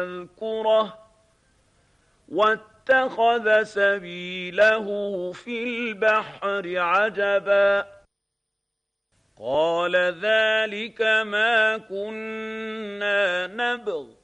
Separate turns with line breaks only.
يذكره واتخذ سبيله في البحر عجبا قال ذلك ما كنا نبغ